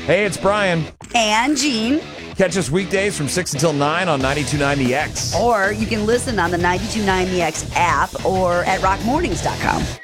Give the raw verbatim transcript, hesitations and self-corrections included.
Hey, it's Brian. And Gene. Catch us weekdays from six until nine on ninety-two point nine The X. Or you can listen on the ninety-two point nine The X app or at rock mornings dot com.